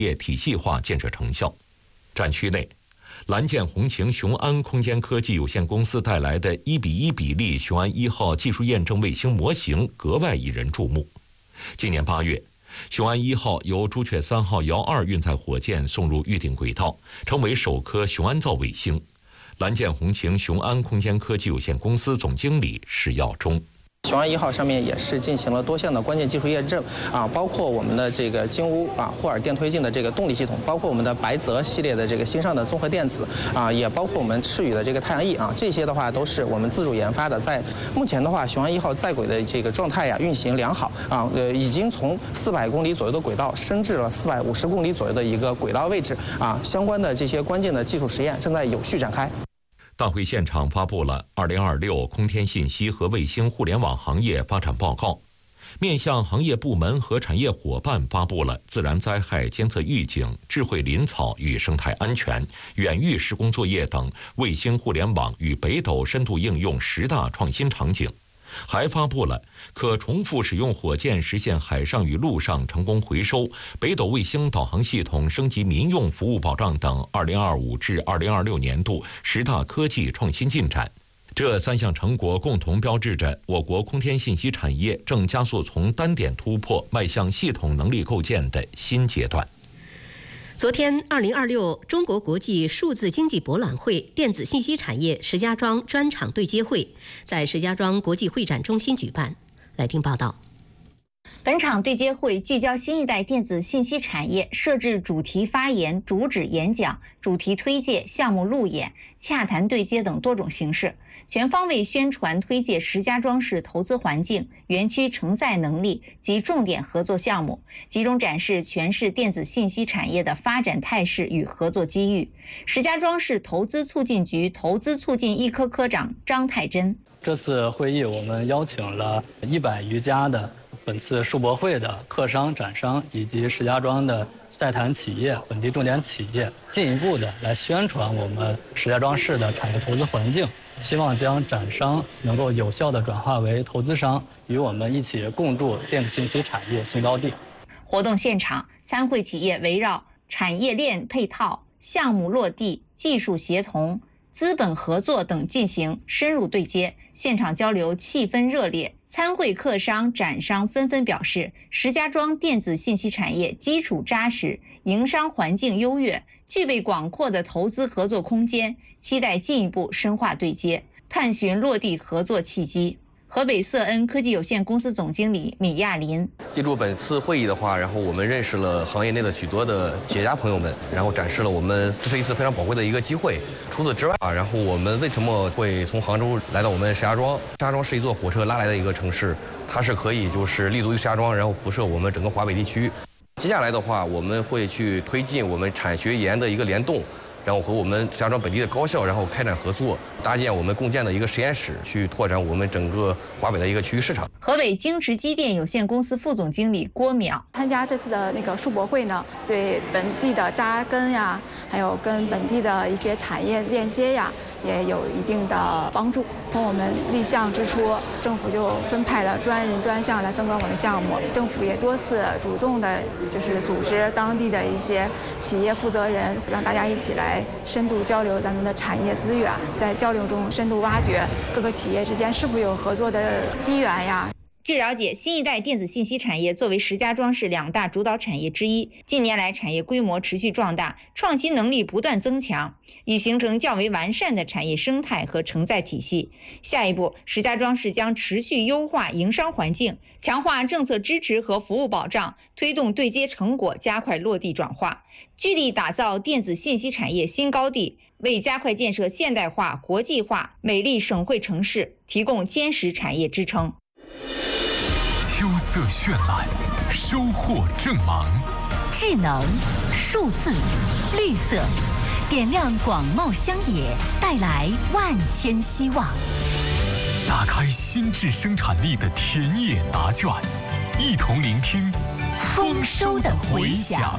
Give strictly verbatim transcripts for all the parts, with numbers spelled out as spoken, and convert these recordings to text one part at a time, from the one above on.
业体系化建设成效。展区内，蓝箭红擎雄安空间科技有限公司带来的一比一比例雄安一号技术验证卫星模型格外引人注目。今年八月，雄安一号由朱雀三号遥二运载火箭送入预定轨道，成为首颗雄安造卫星。蓝箭红擎雄安空间科技有限公司总经理石耀忠。 雄安一号上面也是进行了多项的关键技术验证啊，包括我们的这个京乌啊霍尔电推进的这个动力系统，包括我们的白泽系列的这个新上的综合电子啊，也包括我们赤羽的这个太阳翼啊，这些的话都是我们自主研发的。在目前的话，雄安一号在轨的这个状态呀，运行良好啊，呃，已经从四百公里左右的轨道升至了四百五十公里左右的一个轨道位置啊，相关的这些关键的技术实验正在有序展开。 大会现场发布了二零二六空天信息和卫星互联网行业发展报告，面向行业部门和产业伙伴发布了自然灾害监测预警、智慧林草与生态安全、远域施工作业等卫星互联网与北斗深度应用十大创新场景，还发布了可重复使用火箭实现海上与陆上成功回收、北斗卫星导航系统升级民用服务保障等二零二五至二零二六年度十大科技创新进展。这三项成果共同标志着我国空天信息产业正加速从单点突破迈向系统能力构建的新阶段。 昨天，二零二六中国国际数字经济博览会电子信息产业石家庄专场对接会在石家庄国际会展中心举办。来听报道。 本场对接会聚焦新一代电子信息产业，设置主题发言、主旨演讲、主题推介、项目路演、洽谈对接等多种形式，全方位宣传推介石家庄市投资环境、园区承载能力及重点合作项目，集中展示全市电子信息产业的发展态势与合作机遇。石家庄市投资促进局投资促进一科科长张太珍。 这次会议我们邀请了一百余家的本次世博会的客商、展商以及石家庄的在谈企业、本地重点企业，进一步的来宣传我们石家庄市的产业投资环境，希望将展商能够有效地转化为投资商，与我们一起共筑电子信息产业新高地。 活动现场，参会企业围绕产业链配套、项目落地、技术协同、资本合作等进行深入对接，现场交流气氛热烈。参会客商、展商纷纷表示，石家庄电子信息产业基础扎实，营商环境优越，具备广阔的投资合作空间，期待进一步深化对接，探寻落地合作契机。河北瑟恩科技有限公司总经理米亚林： 借助本次会议的话，然后我们认识了行业内的许多的企业家朋友们，然后展示了我们这是一次非常宝贵的一个机会。除此之外啊，然后我们为什么会从杭州来到我们石家庄？石家庄是一座火车拉来的一个城市，它是可以就是立足于石家庄，然后辐射我们整个华北地区。接下来的话，我们会去推进我们产学研的一个联动。然后和我们石家庄本地的高校，然后开展合作，搭建我们共建的一个实验室，去拓展我们整个华北的一个区域市场。 河北京池机电有限公司副总经理郭淼： 参加这次的那个世博会呢，对本地的扎根呀，还有跟本地的一些产业链接呀，也有一定的帮助。从我们立项之初，政府就分派了专人专项来分管我们项目，政府也多次主动的，就是组织当地的一些企业负责人，让大家一起来深度交流咱们的产业资源，在交流中深度挖掘各个企业之间是否有合作的机缘呀。 据了解，新一代电子信息产业作为石家庄市两大主导产业之一，近年来产业规模持续壮大，创新能力不断增强，已形成较为完善的产业生态和承载体系。下一步，石家庄市将持续优化营商环境，强化政策支持和服务保障，推动对接成果加快落地转化，聚力打造电子信息产业新高地，为加快建设现代化、国际化、美丽省会城市提供坚实产业支撑。 秋色绚烂，收获正芒， 智能、数字、绿色，点亮广袤乡野，带来万千希望。 打开新质生产力的田野答卷，一同聆听丰收的回响。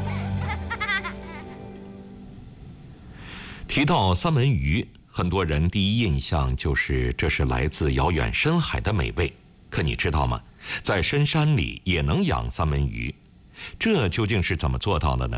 提到三文鱼，很多人第一印象就是这是来自遥远深海的美味。可你知道吗？在深山里也能养三文鱼。 这究竟是怎么做到的呢？